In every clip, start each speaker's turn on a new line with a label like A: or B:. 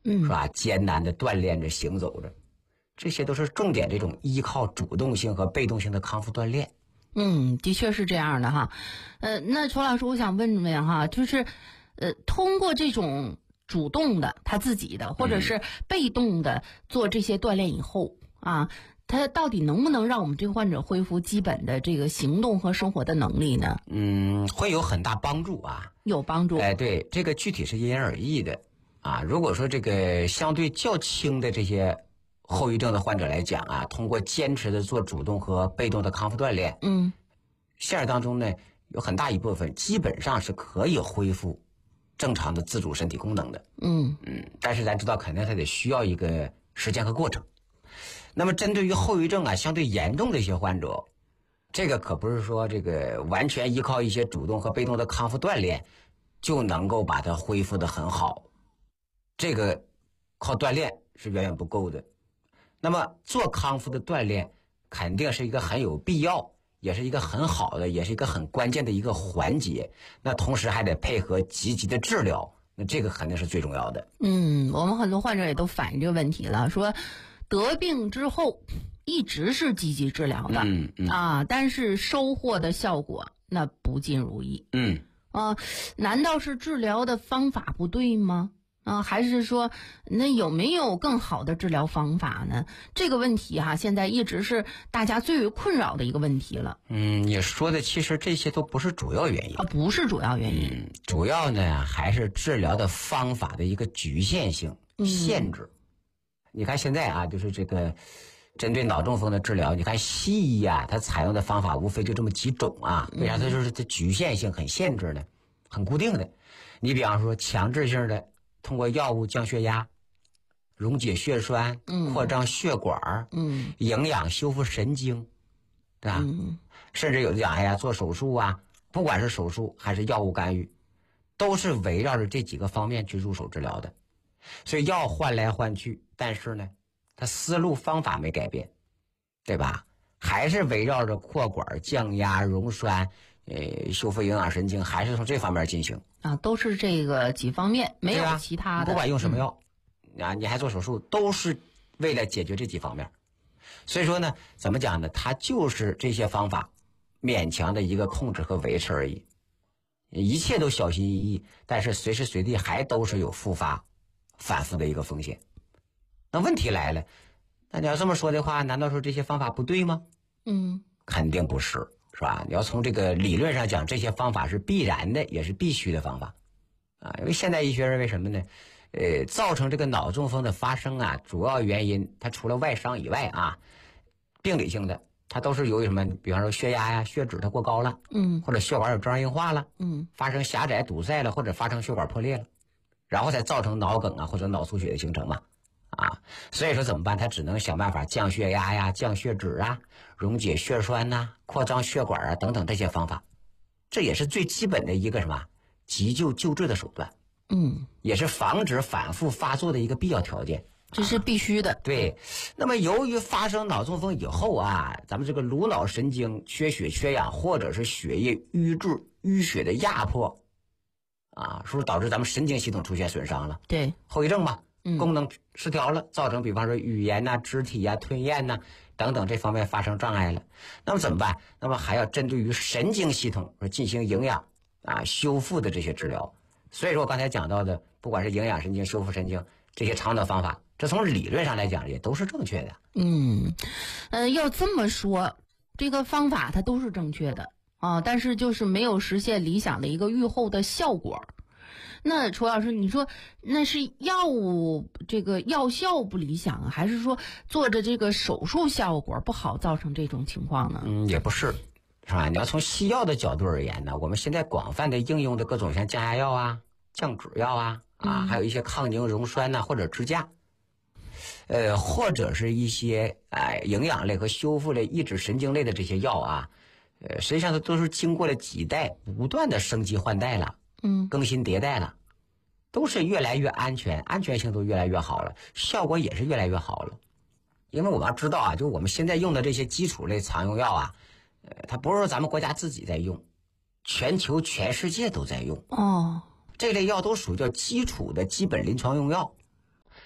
A: 是吧？艰难的锻炼着行走着，这些都是重点这种依靠主动性和被动性的康复锻炼。
B: 的确是这样的哈。那裘老师，我想问问哈，就是通过这种主动的他自己的，或者是被动的做这些锻炼以后啊，他到底能不能让我们这个患者恢复基本的这个行动和生活的能力呢？
A: 会有很大帮助啊。
B: 有帮助。
A: 对，这个具体是因人而异的啊。如果说这个相对较轻的这些后遗症的患者来讲啊，通过坚持的做主动和被动的康复锻炼，现实当中呢，有很大一部分基本上是可以恢复正常的自主身体功能的。但是咱知道肯定它得需要一个时间和过程。那么针对于后遗症啊相对严重的一些患者，这个可不是说这个完全依靠一些主动和被动的康复锻炼就能够把它恢复得很好，这个靠锻炼是远远不够的。那么做康复的锻炼肯定是一个很有必要，也是一个很好的，也是一个很关键的一个环节。那同时还得配合积极的治疗，那这个肯定是最重要的。
B: 我们很多患者也都反映这个问题了，说得病之后一直是积极治疗的，但是收获的效果那不尽如意。难道是治疗的方法不对吗？还是说那有没有更好的治疗方法呢？这个问题现在一直是大家最为困扰的一个问题了。
A: 你说的其实这些都不是主要原因
B: 不是主要原因。
A: 主要呢还是治疗的方法的一个局限性、限制。你看现在就是这个针对脑中风的治疗，你看西医它采用的方法无非就这么几种为啥它就是它局限性很限制呢？很固定的。你比方说强制性的通过药物降血压、溶解血栓、扩张血管、营养修复神经，对吧？甚至有的讲做手术不管是手术还是药物干预，都是围绕着这几个方面去入手治疗的。所以药换来换去，但是呢它思路方法没改变，对吧？还是围绕着扩管、降压、溶栓、修复营养神经，还是从这方面进行
B: 都是这个几方面，没有其他的。
A: 不管用什么药你还做手术，都是为了解决这几方面。所以说呢，怎么讲呢？它就是这些方法勉强的一个控制和维持而已，一切都小心翼翼，但是随时随地还都是有复发、反复的一个风险。那问题来了，那你要这么说的话，难道说这些方法不对吗？肯定不是，是吧？你要从这个理论上讲，这些方法是必然的，也是必须的方法因为现代医学认为什么呢？造成这个脑中风的发生主要原因它除了外伤以外病理性的它都是由于什么？比方说血压血脂它过高了，或者血管有粥样硬化了，发生狭窄堵塞了，或者发生血管破裂了，然后才造成脑梗或者脑出血的形成嘛。所以说怎么办？他只能想办法降血压降血脂溶解血栓扩张血管等等这些方法，这也是最基本的一个什么急救救治的手段，也是防止反复发作的一个必要条件，
B: 这是必须的。
A: 对。那么由于发生脑中风以后咱们这个颅脑神经缺血缺氧，或者是血液瘀滞淤血的压迫是不是导致咱们神经系统出现损伤了？
B: 对，
A: 后遗症嘛，功能失调了，造成比方说语言肢体吞咽等等这方面发生障碍了。那么怎么办？那么还要针对于神经系统进行营养修复的这些治疗。所以说我刚才讲到的，不管是营养神经、修复神经这些长短方法，这从理论上来讲也都是正确的。
B: 要这么说，这个方法它都是正确的但是就是没有实现理想的一个预后的效果。那楚老师，你说那是药物这个药效不理想还是说做的这个手术效果不好造成这种情况呢？
A: 也不是，是吧？你要从西药的角度而言呢，我们现在广泛的应用的各种像降压药降脂药还有一些抗凝溶栓或者支架，或者是一些营养类和修复类、抑制神经类的这些药实际上它都是经过了几代不断的升级换代了，更新迭代了，都是越来越安全，安全性都越来越好了，效果也是越来越好了。因为我们要知道就我们现在用的这些基础类常用药它不是说咱们国家自己在用，全球全世界都在用。
B: 这
A: 类药都属于叫基础的基本临床用药。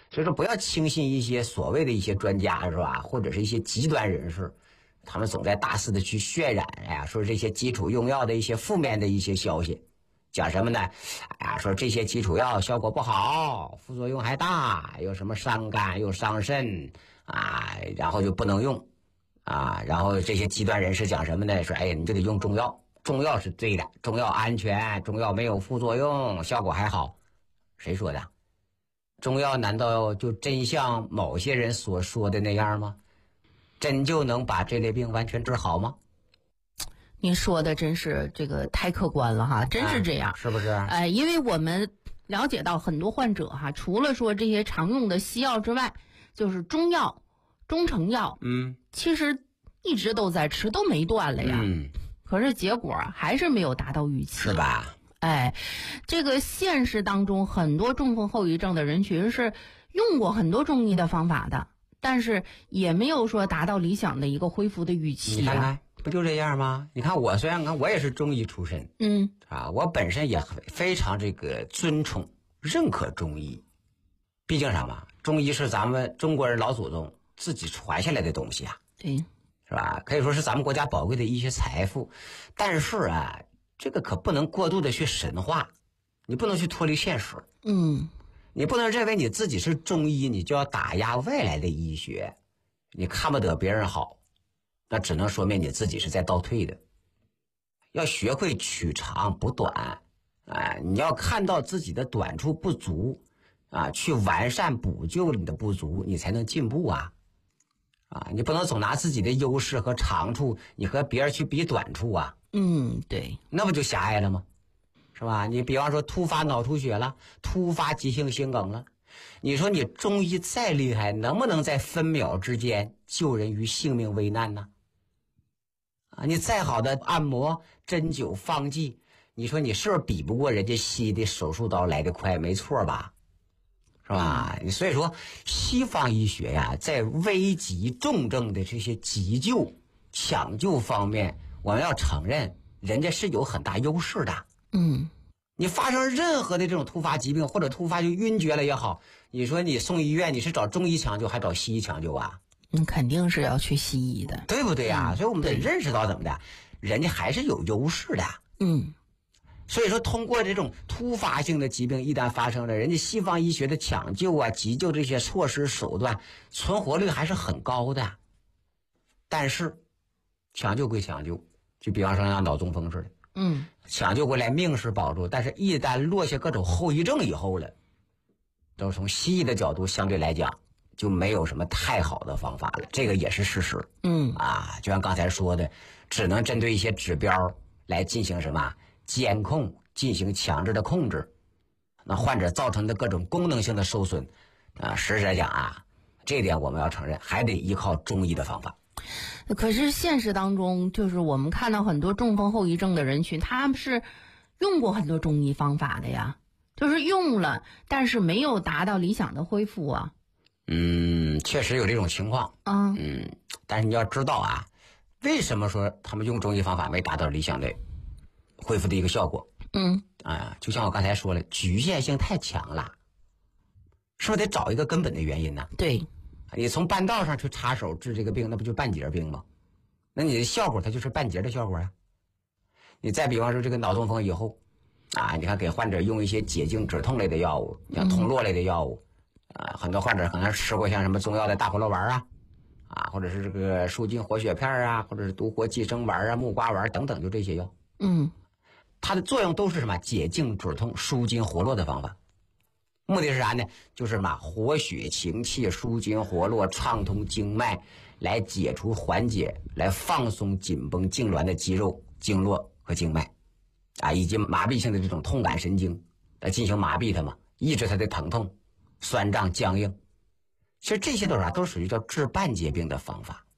A: 所以说不要轻信一些所谓的一些专家，是吧？或者是一些极端人士，他们总在大肆的去渲染说这些基础用药的一些负面的一些消息，讲什么呢？说这些基础药效果不好，副作用还大，有什么伤肝又伤肾然后就不能用然后这些极端人士讲什么呢？说你就得用中药，中药是对的，中药安全，中药没有副作用，效果还好。谁说的？中药难道就真像某些人所说的那样吗？真就能把这类病完全治好吗？
B: 您说的真是这个太客观了哈，真是这样，
A: 是不是？
B: 因为我们了解到很多患者哈，除了说这些常用的西药之外，就是中药、中成药，其实一直都在吃，都没断了呀。可是结果还是没有达到预期，
A: 是吧？
B: 这个现实当中很多中风后遗症的人群是用过很多中医的方法的，但是也没有说达到理想的一个恢复的预期。
A: 你看看，不就这样吗？你看我虽然我也是中医出身，我本身也非常这个尊崇、认可中医。毕竟啥嘛，中医是咱们中国人老祖宗自己传下来的东西啊，
B: 对，
A: 是吧？可以说是咱们国家宝贵的医学财富。但是这个可不能过度的去神化，你不能去脱离现实。你不能认为你自己是中医，你就要打压外来的医学，你看不得别人好，那只能说明你自己是在倒退的。要学会取长补短，你要看到自己的短处不足，去完善补救你的不足，你才能进步你不能总拿自己的优势和长处，你和别人去比短处
B: 对，
A: 那不就狭隘了吗？是吧？你比方说突发脑出血了，突发急性心梗了，你说你中医再厉害，能不能在分秒之间救人于性命危难呢？你再好的按摩、针灸、方剂，你说你是不是比不过人家西医的手术刀来得快？没错吧？是吧？所以说西方医学在危急重症的这些急救、抢救方面，我们要承认人家是有很大优势的。你发生任何的这种突发疾病或者突发就晕厥了也好，你说你送医院，你是找中医抢救还找西医抢救
B: 肯定是要去西医的，
A: 对不对所以我们得认识到怎么的，人家还是有优势的。所以说通过这种突发性的疾病一旦发生了，人家西方医学的抢救急救这些措施手段存活率还是很高的。但是抢救归抢救，就比方说像脑中风似的，抢救过来命是保住，但是一旦落下各种后遗症以后了，都从西医的角度相对来讲就没有什么太好的方法了，这个也是事实。就像刚才说的，只能针对一些指标来进行什么监控，进行强制的控制。那患者造成的各种功能性的受损实际来讲这一点我们要承认，还得依靠中医的方法。
B: 可是现实当中，就是我们看到很多中风后遗症的人群，他们是用过很多中医方法的呀，就是用了，但是没有达到理想的恢复
A: 确实有这种情况。但是你要知道为什么说他们用中医方法没达到理想的恢复的一个效果？就像我刚才说了，局限性太强了，是不是得找一个根本的原因呢？
B: 对，
A: 你从半道上去插手治这个病，那不就半截病吗？那你的效果它就是半截的效果你再比方说这个脑中风以后你看给患者用一些解痉止痛类的药物，像通络类的药物很多患者可能吃过像什么中药的大活络丸或者是这个舒筋活血片或者是独活寄生丸木瓜丸等等，就这些药。它的作用都是什么解痉止痛、舒筋活络的方法。目的是啥呢？就是什么活血行气、舒筋活络、畅通经脉，来解除缓解、来放松紧绷痉挛的肌肉、经络和经脉以及麻痹性的这种痛感神经，来进行麻痹它嘛，抑制它的疼痛、酸胀、僵硬。其实这些都是都属于叫治半截病的方法。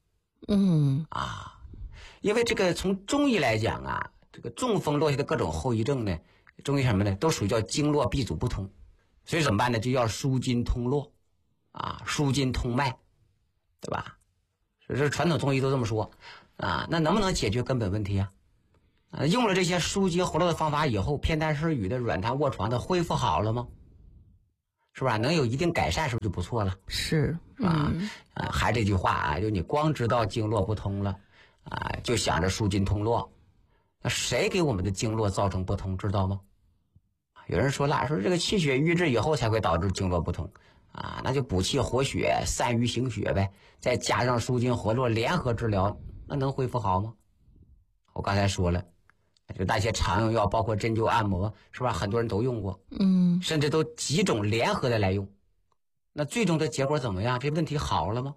A: 因为这个从中医来讲这个中风落下的各种后遗症呢，中医什么呢，都属于叫经络闭阻不通。所以怎么办呢？就要舒筋通络舒筋通脉，对吧？这传统中医都这么说那能不能解决根本问题用了这些舒筋活络的方法以后，偏瘫失语的、软瘫卧床的恢复好了吗？ 是吧？能有一定改善，是不是就不错了？
B: 是
A: 还这句话啊，就你光知道经络不通了啊，就想着疏筋通络，那谁给我们的经络造成不通，知道吗？有人说了，说这个气血瘀滞以后才会导致经络不通啊，那就补气活血、散瘀行血呗，再加上疏筋活络联合治疗，那能恢复好吗？我刚才说了，就那些常用药，包括针灸、按摩，是吧？很多人都用过，甚至都几种联合的来用，那最终的结果怎么样？这问题好了吗？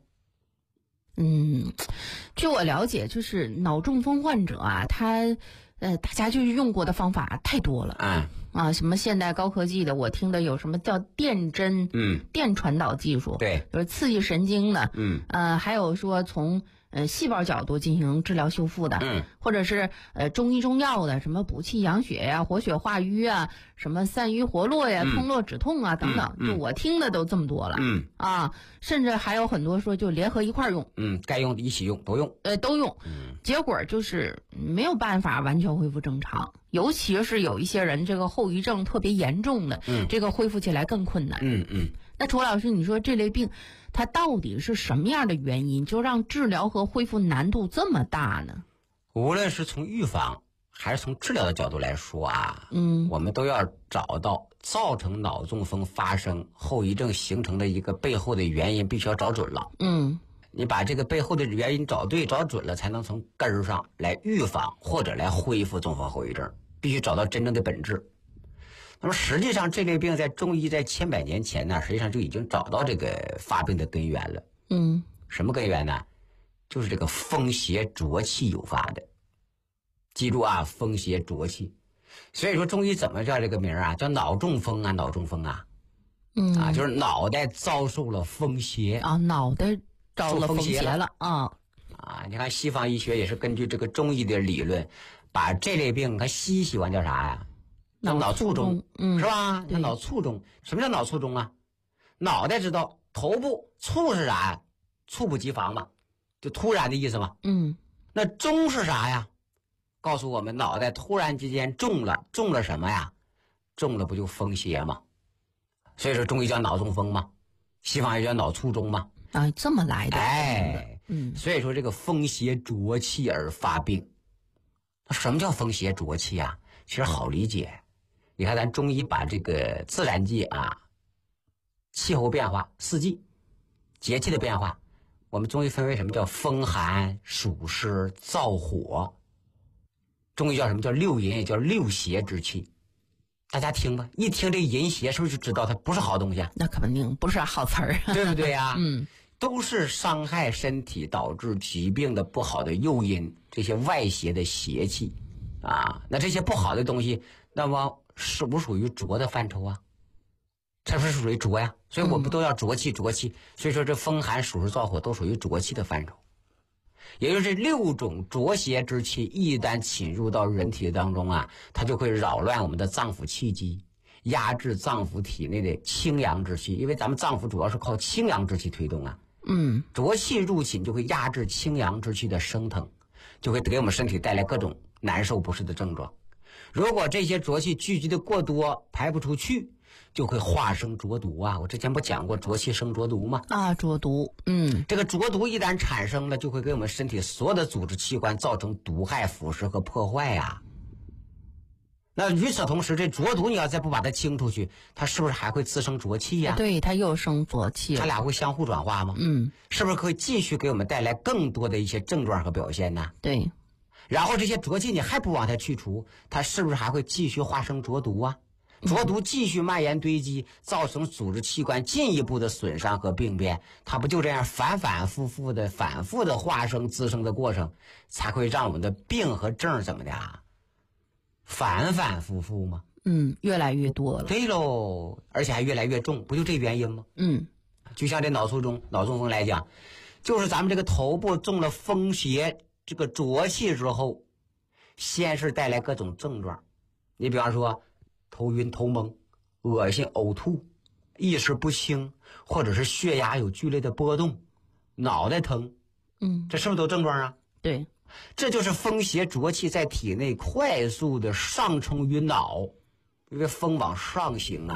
B: 据我了解，就是脑中风患者啊，他大家就是用过的方法太多了，什么现代高科技的，我听的有什么叫电针，电传导技术，
A: 对，
B: 就是刺激神经的，还有说从细胞角度进行治疗修复的，或者是中医中药的，什么补气养血呀、活血化瘀啊，什么散瘀活络呀、通络止痛啊等等，就我听的都这么多了，甚至还有很多说就联合一块用，
A: 该用的一起用，都用，
B: 都用，结果就是没有办法完全恢复正常，尤其是有一些人这个后遗症特别严重的，这个恢复起来更困难，那楚老师，你说这类病它到底是什么样的原因，就让治疗和恢复难度这么大呢？
A: 无论是从预防还是从治疗的角度来说啊，我们都要找到造成脑中风发生后遗症形成的一个背后的原因，必须要找准了。你把这个背后的原因找对找准了，才能从根儿上来预防或者来恢复中风后遗症，必须找到真正的本质。那么实际上这类病在中医在千百年前呢，实际上就已经找到这个发病的根源了。什么根源呢？就是这个风邪浊气诱发的。记住啊，风邪浊气。所以说中医怎么叫这个名啊？叫脑中风啊，脑中风啊。就是脑袋遭受了风邪
B: 啊，脑袋遭了风邪了啊。
A: 你看西方医学也是根据这个中医的理论，把这类病，看西医喜欢叫啥呀？叫脑卒中，是吧？叫脑卒中。什么叫脑卒中啊？脑袋知道，头部猝是啥呀？猝不及防嘛，就突然的意思嘛。那中是啥呀？告诉我们脑袋突然之间中了什么呀？中了不就风邪吗？所以说中医叫脑中风嘛，西方也叫脑卒中嘛。
B: 这么来的。
A: 所以说这个风邪浊气而发病。那什么叫风邪浊气啊？其实好理解。你看咱中医把这个自然界啊，气候变化、四季、节气的变化，我们中医分为什么叫风寒、暑湿、燥火。中医叫什么叫六淫，也叫六邪之气。大家听吧，一听这淫邪，是不是就知道它不是好东西啊？
B: 那肯定不是好词儿，
A: 对不对呀？都是伤害身体、导致疾病的不好的诱因，这些外邪的邪气啊。那这些不好的东西，那么属不属于浊的范畴啊？它是属于浊呀，所以我们都要浊气。所以说这风寒、暑湿、燥火都属于浊气的范畴。也就是6种浊邪之气一旦侵入到人体当中啊，它就会扰乱我们的脏腑气机，压制脏腑体内的清阳之气，因为咱们脏腑主要是靠清阳之气推动啊。浊气入侵就会压制清阳之气的升腾，就会给我们身体带来各种难受不适的症状。如果这些浊气聚集的过多，排不出去，就会化生浊毒啊！我之前不讲过浊气生浊毒吗？
B: 浊毒，
A: 这个浊毒一旦产生了，就会给我们身体所有的组织器官造成毒害、腐蚀和破坏呀。那与此同时，这浊毒你要再不把它清出去，它是不是还会滋生浊气呀？
B: 对，它又生浊气，
A: 它俩会相互转化吗？是不是可以继续给我们带来更多的一些症状和表现呢？
B: 对。
A: 然后这些浊气你还不往它去除，它是不是还会继续化生浊毒啊？浊毒继续蔓延堆积，造成组织器官进一步的损伤和病变，它不就这样反复的化生滋生的过程，才会让我们的病和症怎么的啊？反复吗？
B: 越来越多了。
A: 对喽，而且还越来越重，不就这原因吗？就像这脑卒中、脑中风来讲，就是咱们这个头部中了风邪这个浊气之后，先是带来各种症状，你比方说头晕头蒙、恶心呕吐、意识不清，或者是血压有剧烈的波动、脑袋疼，这是不是都症状啊？
B: 对，
A: 这就是风邪浊气在体内快速的上冲于脑，因为风往上行啊，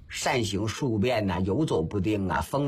A: 善行数变呐，游走不定啊，风